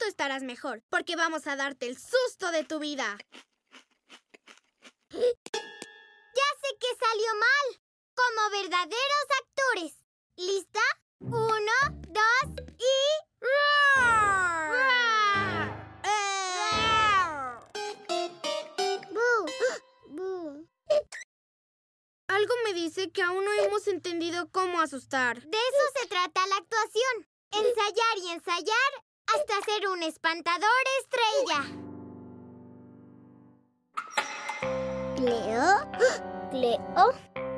estarás mejor, porque vamos a darte el susto de tu vida. Ya sé que salió mal. Como verdaderos actores. ¿Lista? 1, 2 y... ¡roar! ¡Bú! ¡Bú! Algo me dice que aún no hemos entendido cómo asustar. De eso se trata la actuación. Ensayar y ensayar hasta ser un espantador estrella. Cleo, Cleo,